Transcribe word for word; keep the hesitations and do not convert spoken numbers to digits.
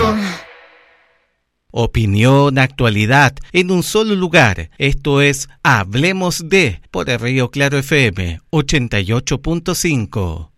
Opinión, actualidad, en un solo lugar. Esto es Hablemos de, por el Río Claro F M ochenta y ocho punto cinco.